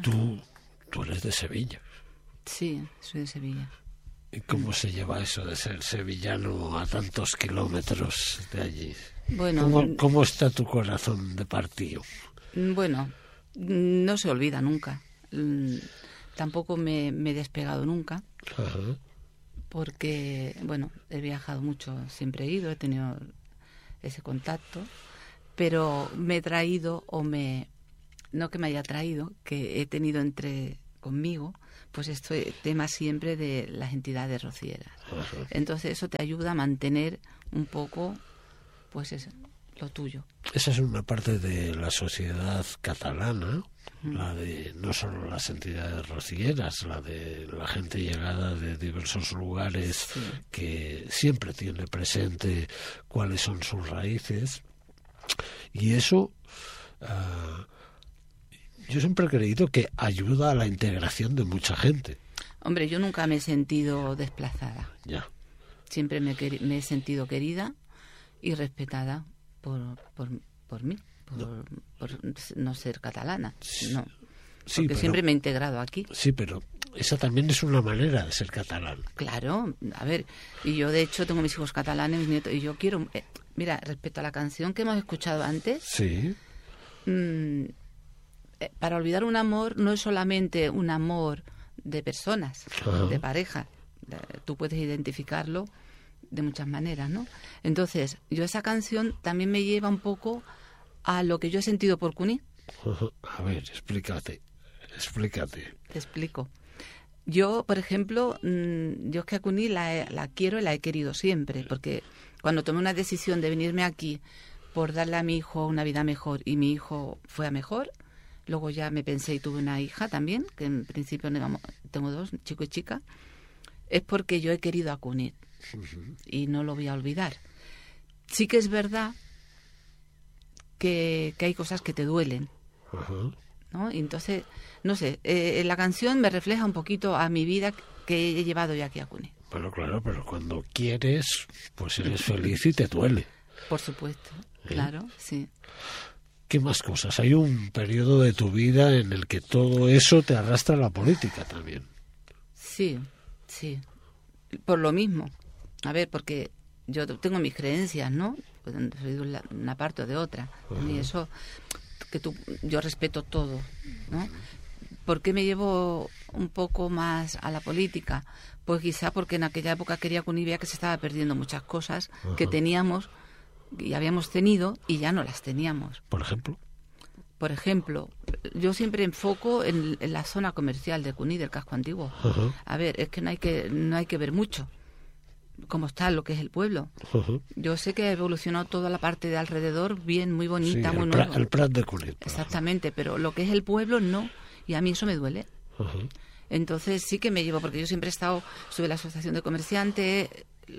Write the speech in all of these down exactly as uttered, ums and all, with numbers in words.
Tú, tú eres de Sevilla. Sí, soy de Sevilla. ¿Y cómo se lleva eso de ser sevillano a tantos kilómetros de allí? Bueno, ¿Cómo, cómo está tu corazón de partido? Bueno, no se olvida nunca. Tampoco me, me he despegado nunca. Ajá. Porque, bueno, he viajado mucho, siempre he ido, he tenido ese contacto, pero me he traído, o me, no que me haya traído, que he tenido entre conmigo, pues este tema siempre de las entidades rocieras. Ajá. Entonces eso te ayuda a mantener un poco, pues eso, lo tuyo. Esa es una parte de la sociedad catalana, la de no solo las entidades rocieras, la de la gente llegada de diversos lugares, sí, que siempre tiene presente cuáles son sus raíces. Y eso, uh, yo siempre he creído que ayuda a la integración de mucha gente. Hombre, yo nunca me he sentido desplazada. Ya. Siempre me, me he sentido querida y respetada por, por, por mí. Por no. por no ser catalana, no. Sí, porque pero, siempre me he integrado aquí. Sí, pero esa también es una manera de ser catalán. Claro, a ver, y yo de hecho tengo mis hijos catalanes, mis nietos, y yo quiero... Eh, mira, respecto a la canción que hemos escuchado antes... Sí. Mmm, eh, para olvidar un amor no es solamente un amor de personas, ajá, de pareja. Tú puedes identificarlo de muchas maneras, ¿no? Entonces, yo esa canción también me lleva un poco a lo que yo he sentido por Cunit. A ver, explícate, explícate. Te explico. Yo, por ejemplo, yo es que a Cunit la, la quiero y la he querido siempre, porque cuando tomé una decisión de venirme aquí por darle a mi hijo una vida mejor y mi hijo fue a mejor, luego ya me pensé y tuve una hija también, que en principio tengo dos, chico y chica, es porque yo he querido a Cunit uh-huh. y no lo voy a olvidar. Sí que es verdad que, que hay cosas que te duelen, uh-huh. ¿no? Y entonces, no sé, eh, la canción me refleja un poquito a mi vida que he llevado yo aquí a Cunit. Bueno, claro, pero cuando quieres, pues eres feliz y te duele. Por supuesto, ¿eh? Claro, sí. ¿Qué más cosas? Hay un periodo de tu vida en el que todo eso te arrastra a la política también. Sí, sí. Por lo mismo. A ver, porque yo tengo mis creencias, ¿no? Pues soy de una parte o de otra. Uh-huh. Y eso, que tú, yo respeto todo, ¿no? ¿Por qué me llevo un poco más a la política? Pues quizá porque en aquella época quería con idea que se estaba perdiendo muchas cosas uh-huh. que teníamos y habíamos tenido y ya no las teníamos. ¿Por ejemplo? Por ejemplo, yo siempre enfoco en, en la zona comercial de Cunit, del casco antiguo. Uh-huh. A ver, es que no hay que no hay que ver mucho cómo está lo que es el pueblo. Uh-huh. Yo sé que ha evolucionado toda la parte de alrededor bien, muy bonita, sí, muy el nueva. Prat, el Prat de Cunit. Exactamente, pero lo que es el pueblo no, y a mí eso me duele. Uh-huh. Entonces sí que me llevo, porque yo siempre he estado sobre la asociación de comerciantes,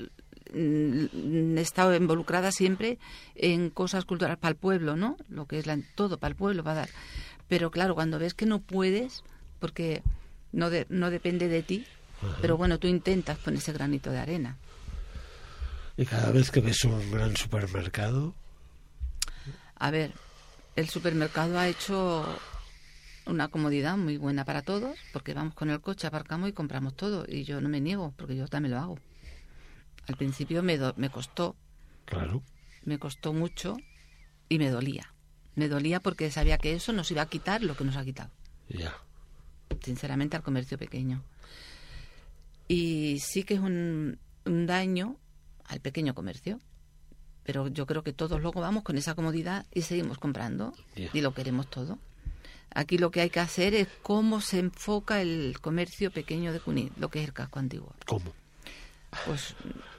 he estado involucrada siempre en cosas culturales para el pueblo, ¿no? Lo que es la, todo para el pueblo, para dar. Pero claro, cuando ves que no puedes, porque no de, no depende de ti, uh-huh. pero bueno, tú intentas poner ese granito de arena. ¿Y cada vez que ves un gran supermercado? A ver, el supermercado ha hecho una comodidad muy buena para todos, porque vamos con el coche, aparcamos y compramos todo, y yo no me niego, porque yo también lo hago. Al principio me, do, me costó. Claro. Me costó mucho y me dolía. Me dolía porque sabía que eso nos iba a quitar lo que nos ha quitado. Ya. Yeah. Sinceramente, al comercio pequeño. Y sí que es un, un daño al pequeño comercio. Pero yo creo que todos luego vamos con esa comodidad y seguimos comprando. Yeah. Y lo queremos todo. Aquí lo que hay que hacer es cómo se enfoca el comercio pequeño de Cunit, lo que es el casco antiguo. ¿Cómo? Pues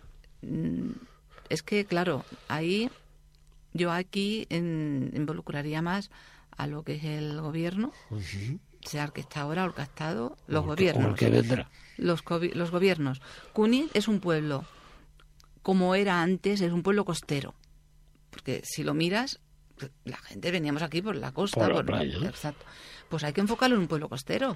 es que, claro, ahí yo aquí en, involucraría más a lo que es el gobierno, uh-huh. sea el que está ahora o el que ha estado, los o gobiernos. Que, o el que vendrá. Los, los gobiernos. Cunit es un pueblo, como era antes, es un pueblo costero. Porque si lo miras, la gente veníamos aquí por la costa. Por la por, playa, ¿no? Exacto. Pues hay que enfocarlo en un pueblo costero.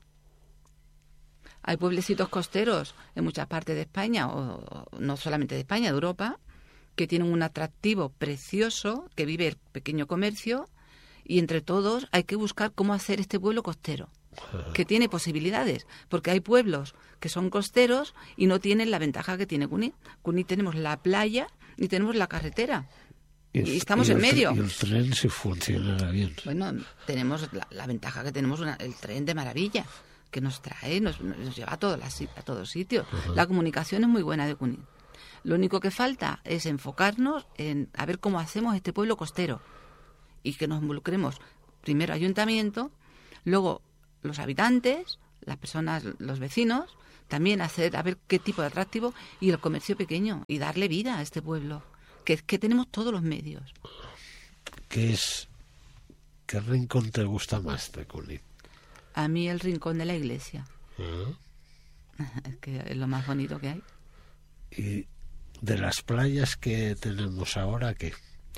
Hay pueblecitos costeros en muchas partes de España, o, o no solamente de España, de Europa, que tienen un atractivo precioso, que vive el pequeño comercio, y entre todos hay que buscar cómo hacer este pueblo costero. que tiene posibilidades, porque hay pueblos que son costeros y no tienen la ventaja que tiene Cunit. Cunit tenemos la playa y tenemos la carretera. Y, el, y estamos y en medio. Y el tren si funcionará bien. Bueno, tenemos la, la ventaja que tenemos una, el tren de maravilla, que nos trae, nos, nos lleva a, todas las, a todos sitios. Uh-huh. La comunicación es muy buena de Cunit. Lo único que falta es enfocarnos en a ver cómo hacemos este pueblo costero y que nos involucremos primero ayuntamiento, luego los habitantes, las personas, los vecinos, también hacer a ver qué tipo de atractivo y el comercio pequeño y darle vida a este pueblo, que, que tenemos todos los medios. ¿Qué es, qué rincón te gusta más de Cunit? A mí el rincón de la iglesia. ¿Ah? Es que es lo más bonito que hay. ¿Y de las playas que tenemos ahora qué?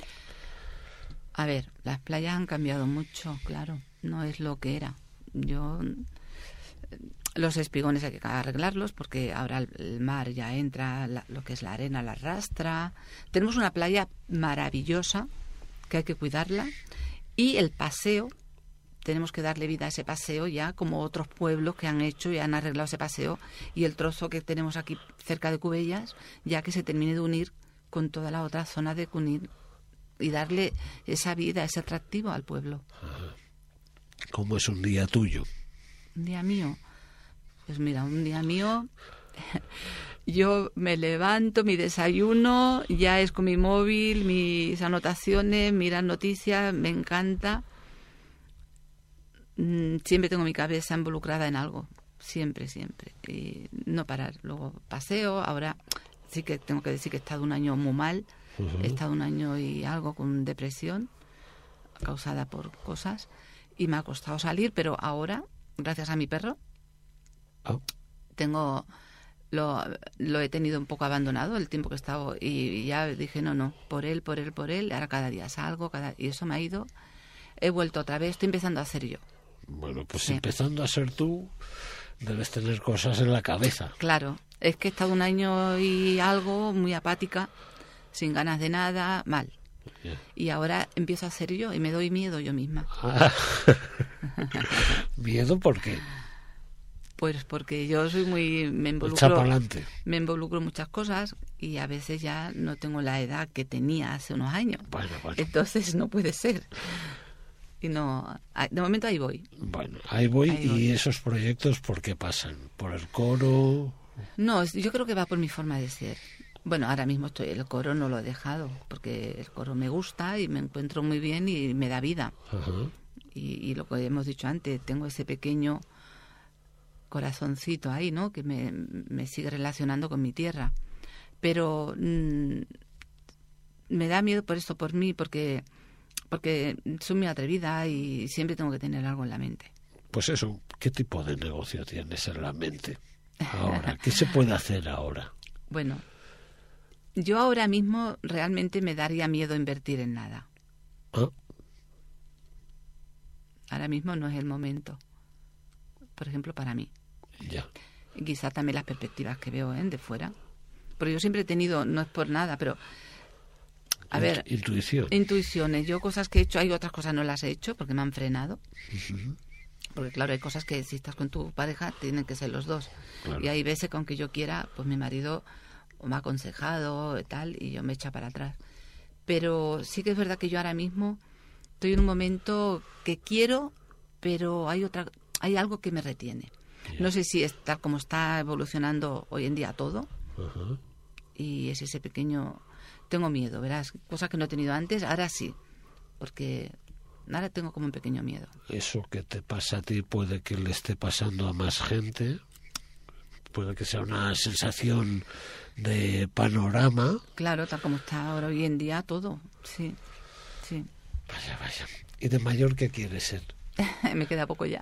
A ver, las playas han cambiado mucho, claro, no es lo que era. Yo, los espigones hay que arreglarlos porque ahora el, el mar ya entra, la, lo que es la arena la arrastra. Tenemos una playa maravillosa que hay que cuidarla y el paseo, tenemos que darle vida a ese paseo ya como otros pueblos que han hecho y han arreglado ese paseo y el trozo que tenemos aquí cerca de Cubellas ya que se termine de unir con toda la otra zona de Cunit y darle esa vida, ese atractivo al pueblo. ¿Cómo es un día tuyo? Un día mío. Pues mira, un día mío, yo me levanto, mi desayuno, ya es con mi móvil, mis anotaciones, mirar noticias, me encanta. Siempre tengo mi cabeza involucrada en algo, siempre, siempre. Y no parar. Luego paseo, ahora sí que tengo que decir que he estado un año muy mal. Uh-huh. He estado un año y algo con depresión causada por cosas y me ha costado salir, pero ahora, gracias a mi perro, oh. tengo lo, lo he tenido un poco abandonado el tiempo que he estado y, y ya dije no, no, por él, por él, por él, ahora cada día salgo cada, y eso me ha ido, he vuelto otra vez, estoy empezando a hacer yo. Bueno, pues sí. Empezando a ser tú, debes tener cosas en la cabeza. Claro, es que he estado un año y algo muy apática, sin ganas de nada, mal. Yeah. Y ahora empiezo a hacer yo y me doy miedo yo misma. Ah. ¿Miedo por qué? Pues porque yo soy muy... me involucro, adelante. me involucro en muchas cosas y a veces ya no tengo la edad que tenía hace unos años. Bueno, bueno. Entonces no puede ser. Y no... De momento ahí voy. Bueno, ahí voy. Ahí ¿Y voy. Esos proyectos por qué pasan? ¿Por el coro? No, yo creo que va por mi forma de ser. Bueno, ahora mismo estoy, el coro no lo he dejado, porque el coro me gusta y me encuentro muy bien y me da vida. Uh-huh. Y, y lo que hemos dicho antes, tengo ese pequeño corazoncito ahí, ¿no? Que me, me sigue relacionando con mi tierra. Pero mmm, me da miedo por esto, por mí, porque, porque soy muy atrevida y siempre tengo que tener algo en la mente. Pues eso, ¿qué tipo de negocio tienes en la mente ahora? ¿Qué se puede hacer ahora? Bueno... Yo ahora mismo realmente me daría miedo invertir en nada. ¿Ah? Ahora mismo no es el momento. Por ejemplo, para mí. Ya. Y quizá también las perspectivas que veo ¿eh? de fuera. Porque yo siempre he tenido, no es por nada, pero... A Int- ver... Intuición. Intuiciones. Yo cosas que he hecho, hay otras cosas no las he hecho porque me han frenado. Uh-huh. Porque claro, hay cosas que si estás con tu pareja tienen que ser los dos. Claro. Y hay veces que aunque yo quiera, pues mi marido... o me ha aconsejado y tal, y yo me echo para atrás. Pero sí que es verdad que yo ahora mismo estoy en un momento que quiero, pero hay otra, hay algo que me retiene. Yeah. No sé si es tal como está evolucionando hoy en día todo, uh-huh. y es ese pequeño... Tengo miedo, verás, cosas que no he tenido antes, ahora sí, porque ahora tengo como un pequeño miedo. Eso que te pasa a ti puede que le esté pasando a más gente, puede que sea una sensación de panorama. Claro, tal como está ahora hoy en día todo, sí, sí. Vaya, vaya. ¿Y de mayor qué quieres ser? Me queda poco ya.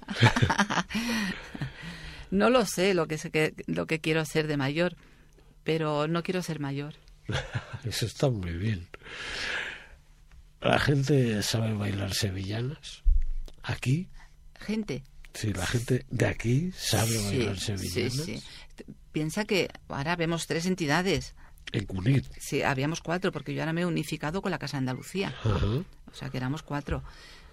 No lo sé lo que, sé que lo que quiero ser de mayor, pero no quiero ser mayor. Eso está muy bien. ¿La gente sabe bailar sevillanas? ¿Aquí? ¿Gente? Sí, la gente de aquí sabe sí, bailar sevillanas. Sí, sí. Piensa que ahora vemos tres entidades. En Cunit. Sí, habíamos cuatro, porque yo ahora me he unificado con la Casa Andalucía. Uh-huh. O sea, que éramos cuatro.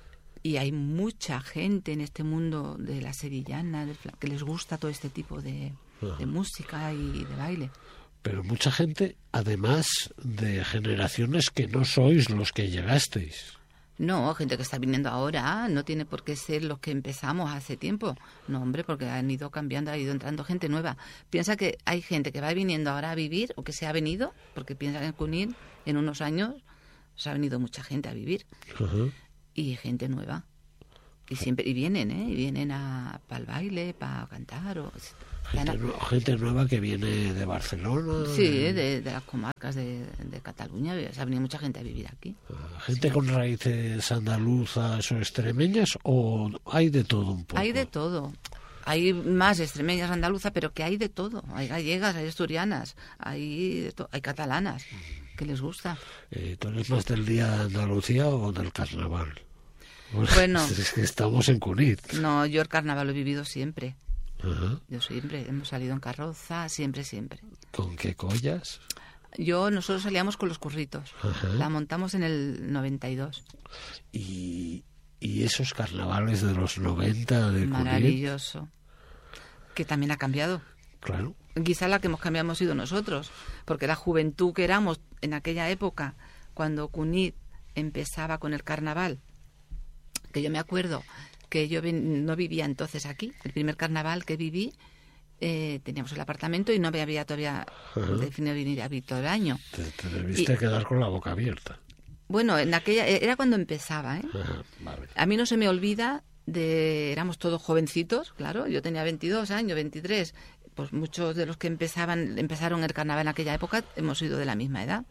Y hay mucha gente en este mundo de la sevillana del que les gusta todo este tipo de, de música y de baile. Pero mucha gente, además de generaciones que no sois los que llegasteis. No, gente que está viniendo ahora, no tiene por qué ser los que empezamos hace tiempo. No, hombre, porque han ido cambiando, ha ido entrando gente nueva. Piensa que hay gente que va viniendo ahora a vivir, o que se ha venido, porque piensa que en Cunit, en unos años, se ha venido mucha gente a vivir. Uh-huh. Y gente nueva. Y siempre y vienen, ¿eh? Y vienen a para el baile, para cantar. O, gente, nu- gente nueva que viene de Barcelona. Sí, de, de las comarcas de, de Cataluña. Se ha venido mucha gente a vivir aquí. ¿Gente sí. con raíces andaluzas o extremeñas? ¿O hay de todo un poco? Hay de todo. Hay más extremeñas, andaluzas, pero que hay de todo. Hay gallegas, hay asturianas, hay, de to- hay catalanas, que les gusta. Eh, ¿Tú eres más del Día de Andalucía o del carnaval? Bueno, es que estamos en Cunit. No, yo el carnaval lo he vivido siempre. Uh-huh. Yo siempre, hemos salido en carroza, siempre, siempre. ¿Con qué collas? Yo, nosotros salíamos con los curritos. Uh-huh. La montamos en el noventa y dos. ¿Y, y esos carnavales de los noventa de Cunit? Maravilloso. Que también ha cambiado. Claro. Quizá la que hemos cambiado hemos sido nosotros, porque la juventud que éramos en aquella época, cuando Cunit empezaba con el carnaval, que yo me acuerdo que yo ven, no vivía entonces aquí. El primer carnaval que viví, eh, teníamos el apartamento y no había todavía uh-huh. definido venir a vivir todo el año. Te, te debiste y, quedar con la boca abierta. Bueno, en aquella era cuando empezaba, ¿eh? Uh-huh. Vale. A mí no se me olvida de... Éramos todos jovencitos, claro. Yo tenía veintidós años, veintitrés. Pues muchos de los que empezaban empezaron el carnaval en aquella época hemos sido de la misma edad.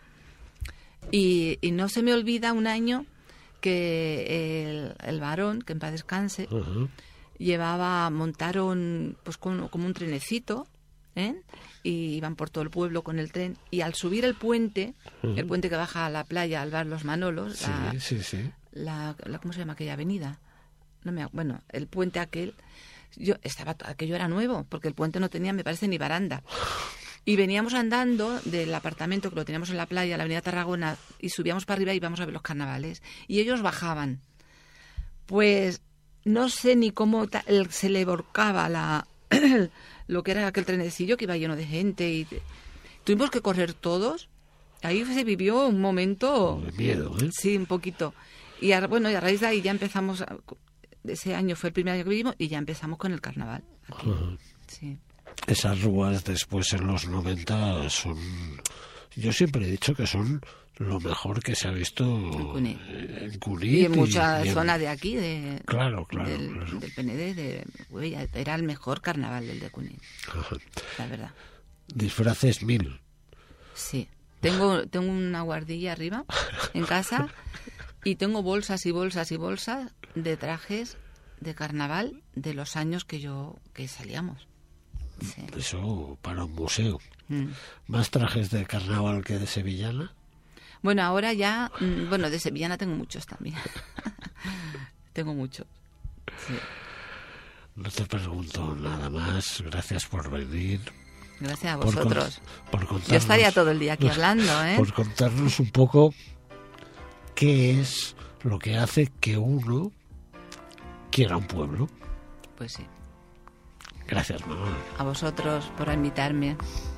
Y, y no se me olvida un año que el, el varón, que en paz descanse, uh-huh. llevaba, montaron pues con, como un trenecito, ¿eh? Y iban por todo el pueblo con el tren, y al subir el puente, uh-huh. el puente que baja a la playa, al bar Los Manolos, sí, la, sí, sí. La, la, ¿cómo se llama aquella avenida? No me, bueno, el puente aquel, yo estaba, aquello era nuevo, porque el puente no tenía, me parece, ni baranda. Y veníamos andando del apartamento que lo teníamos en la playa, la avenida Tarragona, y subíamos para arriba y íbamos a ver los carnavales. Y ellos bajaban. Pues no sé ni cómo ta- el, se le volcaba la, lo que era aquel trenecillo que iba lleno de gente. Y te, tuvimos que correr todos. Ahí se vivió un momento... de miedo, ¿eh? Sí, un poquito. Y a, bueno, y a raíz de ahí ya empezamos... A, ese año fue el primer año que vivimos y ya empezamos con el carnaval. Aquí. Uh-huh. Sí. Esas rúas después en los noventa son... Yo siempre he dicho que son lo mejor que se ha visto en Cunit, en Cunit y en mucha y en... zona de aquí, de, claro, claro, del, claro. del P N D, de Huella. Era el mejor carnaval del de Cunit, uh-huh. La verdad. Disfraces mil. Sí, tengo, tengo una guardilla arriba en casa y tengo bolsas y bolsas y bolsas de trajes de carnaval de los años que yo que salíamos. Sí. Eso para un museo. Mm. ¿Más trajes de carnaval que de sevillana? Bueno, ahora ya... Bueno, de sevillana tengo muchos también. Tengo muchos. Sí. No te pregunto nada más. Gracias por venir. Gracias a vosotros. Por, por contarnos, yo estaría todo el día aquí hablando, ¿eh? Por contarnos un poco qué es lo que hace que uno quiera un pueblo. Pues sí. Gracias, mamá. A vosotros por invitarme.